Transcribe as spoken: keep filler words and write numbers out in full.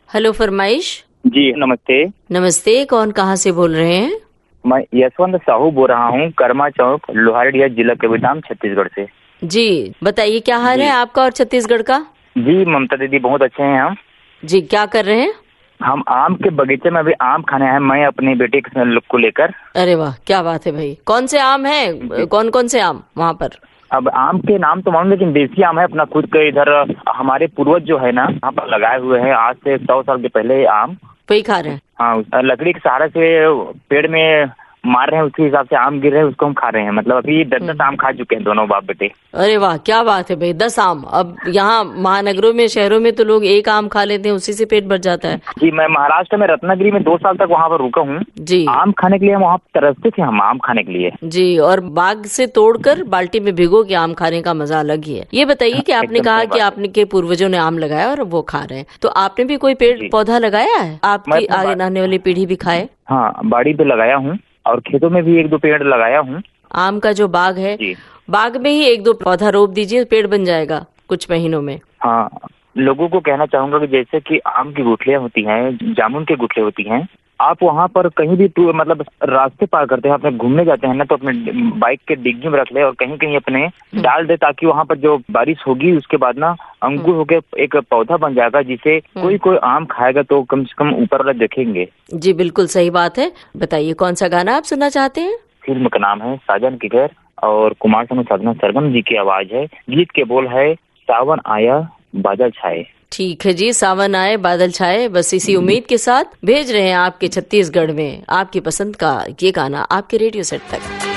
Hello फरमाइश। जी नमस्ते। नमस्ते, कौन कहाँ से बोल रहे हैं? मैं यशवंत साहू बोल रहा हूँ, कर्मा चौक, लोहारडिया, जिला कबीरधाम, छत्तीसगढ़ से। जी बताइए, क्या हाल है आपका और छत्तीसगढ़ का? जी ममता दीदी बहुत अच्छे हैं हम। जी क्या कर रहे हैं? हम आम के बगीचे में अभी आम खाने हैं, मैं अपने बेटे के लोग को लेकर। अरे वाह, क्या बात है भाई। कौन से आम है, कौन कौन से आम वहाँ पर? अब आम के नाम तो मालूम, लेकिन देसी आम है अपना खुद के। इधर हमारे पूर्वज जो है ना, यहाँ पर लगाए हुए हैं आज से सौ साल के पहले आम। वही खा रहे हैं? हाँ, लकड़ी के सहारे से पेड़ में मार रहे हैं, उसके हिसाब से आम गिर रहे हैं, उसको हम खा रहे हैं। मतलब अभी दस दस आम खा चुके हैं दोनों बाप बेटे। अरे वाह, क्या बात है भाई, दस आम। अब यहाँ महानगरों में, शहरों में तो लोग एक आम खा लेते हैं, उसी से पेट भर जाता है। जी मैं महाराष्ट्र में रत्नागिरी में दो साल तक वहाँ पर रुका हूँ जी। आम खाने के लिए। वहाँ तरसते थे हम आम खाने के लिए। जी, और बाग से तोड़कर बाल्टी में भिगो के आम खाने का मजा अलग ही है। ये बताइए कि आपने कहा कि आपने के पूर्वजों ने आम लगाया और वो खा रहे हैं, तो आपने भी कोई पेड़ पौधा लगाया है आपकी आगे आने वाली पीढ़ी भी खाए? हाँ, बाड़ी पे लगाया हूँ और खेतों में भी एक दो पेड़ लगाया हूँ। आम का जो बाग है, बाग में ही एक दो पौधा रोप दीजिए, पेड़ बन जाएगा कुछ महीनों में। हाँ, लोगों को कहना चाहूंगा कि जैसे कि आम की गुठलियां होती हैं, जामुन की गुठलियां होती हैं, आप वहाँ पर कहीं भी टूर मतलब रास्ते पार करते हैं, अपने घूमने जाते हैं ना, तो अपने बाइक के डिग्गी में रख ले और कहीं कहीं अपने डाल दे, ताकि वहाँ पर जो बारिश होगी उसके बाद ना अंकुर होके एक पौधा बन जाएगा, जिसे कोई कोई आम खाएगा तो कम से कम ऊपर वाला देखेंगे। जी बिल्कुल सही बात है। बताइए कौन सा गाना आप सुनना चाहते हैं? फिल्म का नाम है साजन की घर और कुमार सानू साधना सरगम जी की आवाज है। गीत के बोल है सावन आया बादल छाए। ठीक है जी, सावन आए बादल छाए। बस इसी उम्मीद के साथ भेज रहे हैं आपके छत्तीसगढ़ में आपकी पसंद का ये गाना आपके रेडियो सेट तक।